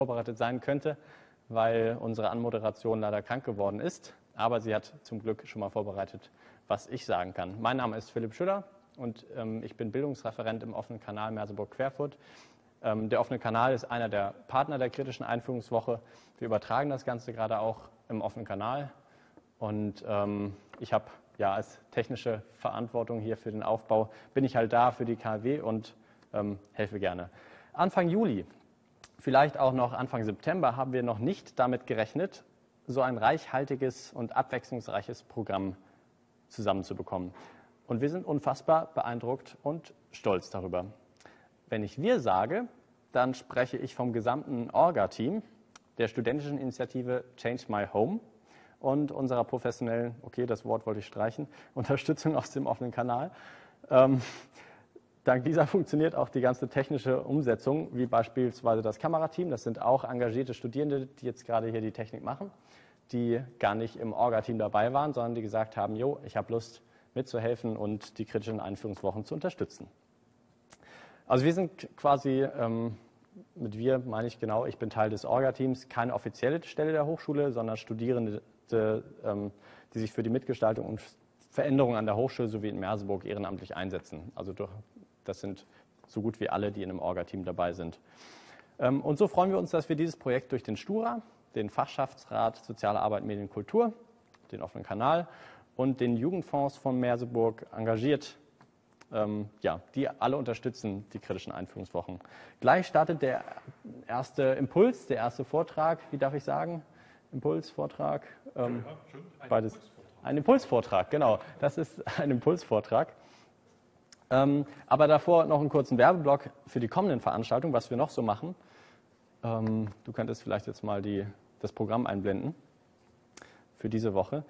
vorbereitet sein könnte, weil unsere Anmoderation leider krank geworden ist. Aber sie hat zum Glück schon mal vorbereitet, was ich sagen kann. Mein Name ist Philipp Schüller und ich bin Bildungsreferent im offenen Kanal Merseburg-Querfurt. Der offene Kanal ist einer der Partner der kritischen Einführungswoche. Wir übertragen das Ganze gerade auch im offenen Kanal. Und ich habe ja als technische Verantwortung hier für den Aufbau, bin ich halt da für die KW und helfe gerne. Anfang Juli, vielleicht auch noch Anfang September, haben wir noch nicht damit gerechnet, so ein reichhaltiges und abwechslungsreiches Programm zusammenzubekommen. Und wir sind unfassbar beeindruckt und stolz darüber. Wenn ich wir sage, dann spreche ich vom gesamten Orga-Team der studentischen Initiative Change My Home und unserer professionellen, okay, das Wort wollte ich streichen, Unterstützung aus dem offenen Kanal. Dank dieser funktioniert auch die ganze technische Umsetzung, wie beispielsweise das Kamerateam. Das sind auch engagierte Studierende, die jetzt gerade hier die Technik machen, die gar nicht im Orga-Team dabei waren, sondern die gesagt haben, jo, ich habe Lust mitzuhelfen und die kritischen Einführungswochen zu unterstützen. Also wir sind quasi, mit wir meine ich genau, ich bin Teil des Orga-Teams, keine offizielle Stelle der Hochschule, sondern Studierende, die sich für die Mitgestaltung und Veränderung an der Hochschule sowie in Merseburg ehrenamtlich einsetzen. Also das sind so gut wie alle, die in einem Orga-Team dabei sind. Und so freuen wir uns, dass wir dieses Projekt durch den STURA, den Fachschaftsrat Soziale Arbeit, Medien, Kultur, den offenen Kanal und den Jugendfonds von Merseburg engagiert, die alle unterstützen die kritischen Einführungswochen. Gleich startet der erste Impuls, der erste Vortrag, wie darf ich sagen? Impulsvortrag? Beides. Ein Impulsvortrag, genau. Das ist ein Impulsvortrag. Aber davor noch einen kurzen Werbeblock für die kommenden Veranstaltungen, was wir noch so machen. Du könntest vielleicht jetzt mal das Programm einblenden für diese Woche.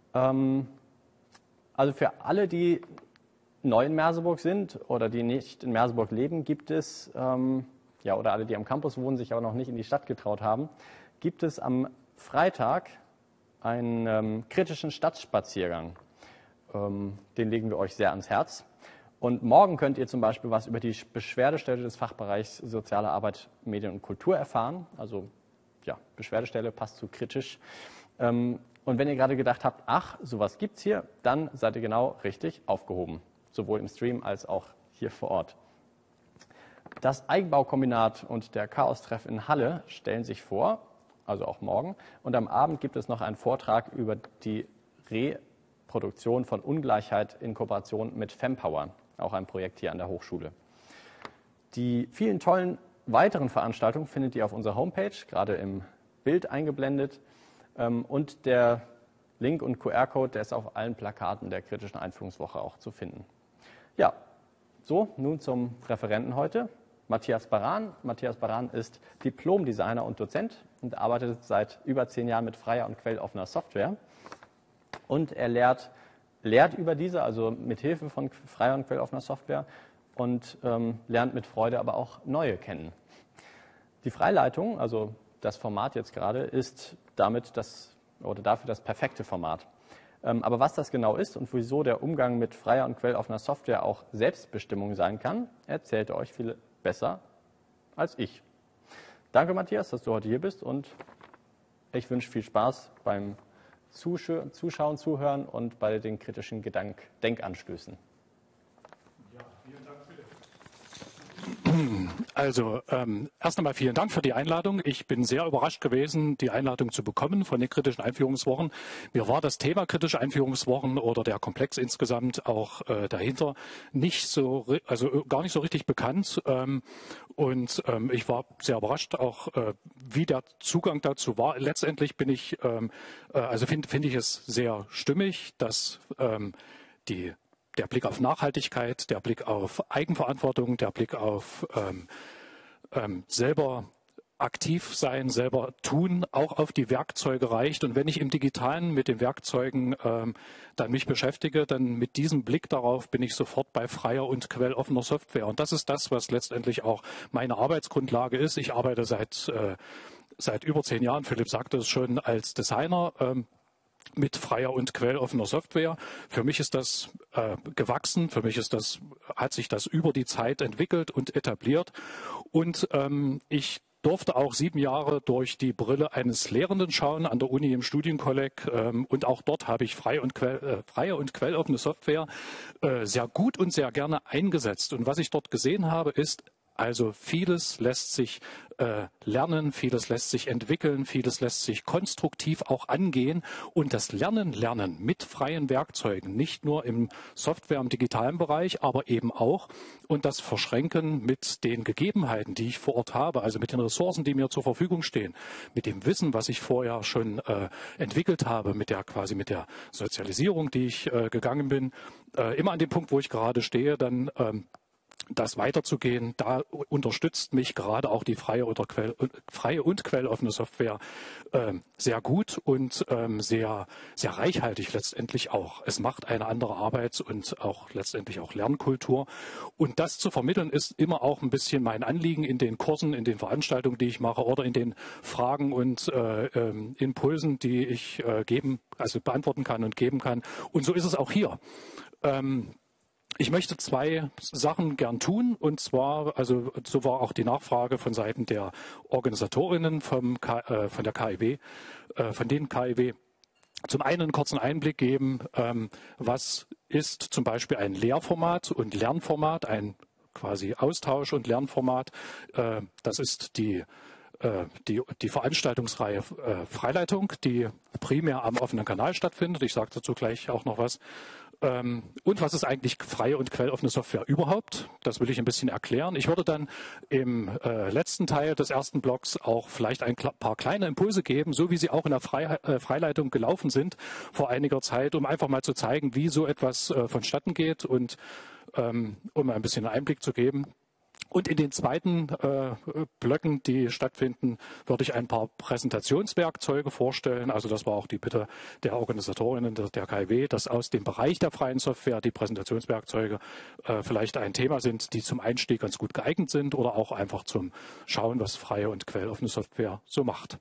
Also für alle, die neu in Merseburg sind oder die nicht in Merseburg leben, gibt es, oder alle, die am Campus wohnen, sich aber noch nicht in die Stadt getraut haben, gibt es am Freitag einen kritischen Stadtspaziergang. Den legen wir euch sehr ans Herz. Und morgen könnt ihr zum Beispiel was über die Beschwerdestelle des Fachbereichs Soziale Arbeit, Medien und Kultur erfahren. Also ja, Beschwerdestelle passt zu kritisch. Und wenn ihr gerade gedacht habt, ach, sowas gibt's hier, dann seid ihr genau richtig aufgehoben. Sowohl im Stream als auch hier vor Ort. Das Eigenbaukombinat und der Chaos-Treff in Halle stellen sich vor, also auch morgen. Und am Abend gibt es noch einen Vortrag über die Reproduktion von Ungleichheit in Kooperation mit Fempower, auch ein Projekt hier an der Hochschule. Die vielen tollen weiteren Veranstaltungen findet ihr auf unserer Homepage, gerade im Bild eingeblendet. Und der Link und QR-Code, der ist auf allen Plakaten der kritischen Einführungswoche auch zu finden. Ja, so, nun zum Referenten heute, Matthias Baran. Matthias Baran ist Diplom-Designer und Dozent und arbeitet seit über 10 Jahren mit freier und quelloffener Software. Und er lehrt über diese, also mit Hilfe von freier und quelloffener Software und lernt mit Freude aber auch neue kennen. Die Freileitung, also das Format jetzt gerade, ist dafür das perfekte Format. Aber was das genau ist und wieso der Umgang mit freier und quelloffener Software auch Selbstbestimmung sein kann, erzählt er euch viel besser als ich. Danke, Matthias, dass du heute hier bist und ich wünsche viel Spaß beim Zuschauen, Zuhören und bei den kritischen Denkanstößen. Ja, vielen Dank, Philipp. Also erst einmal vielen Dank für die Einladung. Ich bin sehr überrascht gewesen, die Einladung zu bekommen von den kritischen Einführungswochen. Mir war das Thema kritische Einführungswochen oder der Komplex insgesamt auch dahinter nicht so, also gar nicht so richtig bekannt. Ich war sehr überrascht, auch wie der Zugang dazu war. Letztendlich bin ich, finde ich es sehr stimmig, dass der Blick auf Nachhaltigkeit, der Blick auf Eigenverantwortung, der Blick auf selber aktiv sein, selber tun, auch auf die Werkzeuge reicht. Und wenn ich im Digitalen mit den Werkzeugen dann mich beschäftige, dann mit diesem Blick darauf bin ich sofort bei freier und quelloffener Software. Und das ist das, was letztendlich auch meine Arbeitsgrundlage ist. Ich arbeite seit über 10 Jahren, Philipp sagte es schon, als Designer mit freier und quelloffener Software. Für mich ist das gewachsen, für mich hat sich das über die Zeit entwickelt und etabliert. Und ich durfte auch 7 Jahre durch die Brille eines Lehrenden schauen an der Uni im Studienkolleg. Und auch dort habe ich freie und quelloffene Software sehr gut und sehr gerne eingesetzt. Und was ich dort gesehen habe, ist, also vieles lässt sich lernen, vieles lässt sich entwickeln, vieles lässt sich konstruktiv auch angehen. Und das Lernen mit freien Werkzeugen, nicht nur im Software- und digitalen Bereich, aber eben auch, und das Verschränken mit den Gegebenheiten, die ich vor Ort habe, also mit den Ressourcen, die mir zur Verfügung stehen, mit dem Wissen, was ich vorher schon entwickelt habe, mit der Sozialisierung, die ich gegangen bin, immer an dem Punkt, wo ich gerade stehe, dann das weiterzugehen, da unterstützt mich gerade auch die freie und quelloffene Software sehr gut und sehr, sehr reichhaltig letztendlich auch. Es macht eine andere Arbeits- und auch letztendlich auch Lernkultur. Und das zu vermitteln ist immer auch ein bisschen mein Anliegen in den Kursen, in den Veranstaltungen, die ich mache oder in den Fragen und Impulsen, die ich beantworten kann und geben kann. Und so ist es auch hier. Ich möchte 2 Sachen gern tun, und zwar, also so war auch die Nachfrage von Seiten der Organisatorinnen von der KIW, von den KIW. Zum einen einen kurzen Einblick geben, was ist zum Beispiel ein Lehrformat und Lernformat, ein quasi Austausch- und Lernformat. Das ist die Veranstaltungsreihe Freileitung, die primär am offenen Kanal stattfindet. Ich sage dazu gleich auch noch was. Und was ist eigentlich freie und quelloffene Software überhaupt? Das will ich ein bisschen erklären. Ich würde dann im letzten Teil des ersten Blocks auch vielleicht ein paar kleine Impulse geben, so wie sie auch in der Freileitung gelaufen sind vor einiger Zeit, um einfach mal zu zeigen, wie so etwas vonstatten geht und um ein bisschen einen Einblick zu geben. Und in den zweiten Blöcken, die stattfinden, würde ich ein paar Präsentationswerkzeuge vorstellen. Also das war auch die Bitte der Organisatorinnen der KIW, dass aus dem Bereich der freien Software die Präsentationswerkzeuge vielleicht ein Thema sind, die zum Einstieg ganz gut geeignet sind oder auch einfach zum Schauen, was freie und quelloffene Software so macht.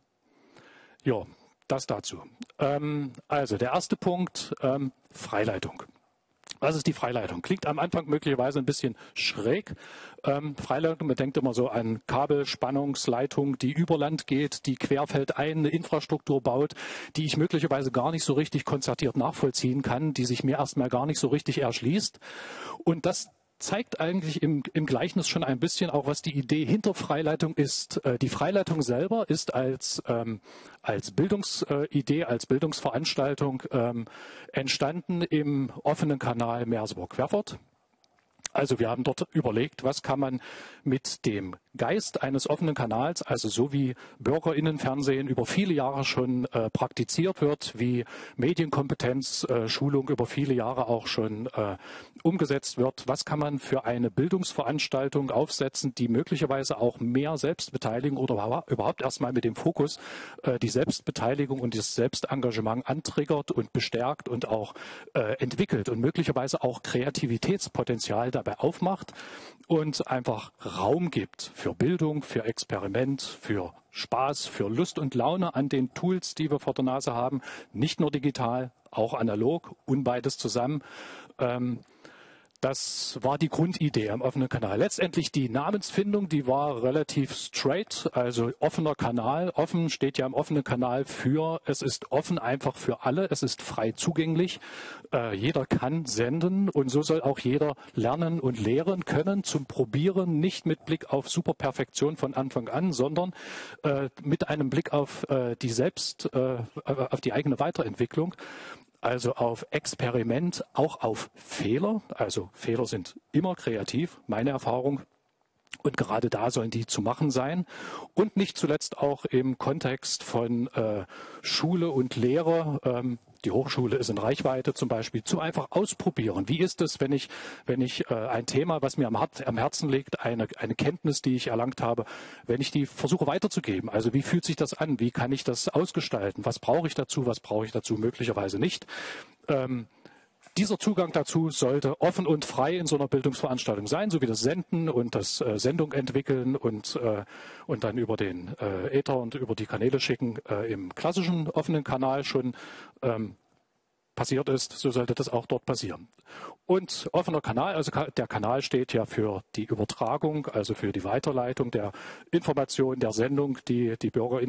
Ja, das dazu. Also der erste Punkt, Freileitung. Was ist die Freileitung? Klingt am Anfang möglicherweise ein bisschen schräg. Freileitung, man denkt immer so an Kabelspannungsleitung, die über Land geht, die querfeldein eine Infrastruktur baut, die ich möglicherweise gar nicht so richtig konzertiert nachvollziehen kann, die sich mir erstmal gar nicht so richtig erschließt. Und das zeigt eigentlich im Gleichnis schon ein bisschen auch, was die Idee hinter Freileitung ist. Die Freileitung selber ist als Bildungsidee, als Bildungsveranstaltung entstanden im offenen Kanal Merseburg-Querfurt. Also wir haben dort überlegt, was kann man mit dem Geist eines offenen Kanals, also so wie BürgerInnenfernsehen über viele Jahre schon praktiziert wird, wie Medienkompetenz, Schulung über viele Jahre auch schon umgesetzt wird, was kann man für eine Bildungsveranstaltung aufsetzen, die möglicherweise auch mehr Selbstbeteiligung oder überhaupt erstmal mit dem Fokus die Selbstbeteiligung und das Selbstengagement antriggert und bestärkt und auch entwickelt und möglicherweise auch Kreativitätspotenzial dabei aufmacht und einfach Raum gibt für Bildung, für Experiment, für Spaß, für Lust und Laune an den Tools, die wir vor der Nase haben. Nicht nur digital, auch analog und beides zusammen. Das war die Grundidee am offenen Kanal. Letztendlich die Namensfindung, die war relativ straight, also offener Kanal. Offen steht ja im offenen Kanal für, es ist offen einfach für alle, es ist frei zugänglich. Jeder kann senden und so soll auch jeder lernen und lehren können zum Probieren, nicht mit Blick auf Superperfektion von Anfang an, sondern mit einem Blick auf auf die eigene Weiterentwicklung. Also auf Experiment, auch auf Fehler. Also Fehler sind immer kreativ, meine Erfahrung. Und gerade da sollen die zu machen sein. Und nicht zuletzt auch im Kontext von Schule und Lehre. Die Hochschule ist in Reichweite zum Beispiel, zum einfach ausprobieren. Wie ist es, wenn ich ein Thema, was mir am Herzen liegt, eine Kenntnis, die ich erlangt habe, wenn ich die versuche weiterzugeben? Also wie fühlt sich das an? Wie kann ich das ausgestalten? Was brauche ich dazu? Was brauche ich dazu möglicherweise nicht? Dieser Zugang dazu sollte offen und frei in so einer Bildungsveranstaltung sein, so wie das Senden und das Sendung entwickeln und dann über den Äther und über die Kanäle schicken im klassischen offenen Kanal schon passiert ist, so sollte das auch dort passieren. Und offener Kanal, also der Kanal steht ja für die Übertragung, also für die Weiterleitung der Information, der Sendung, die die BürgerInnen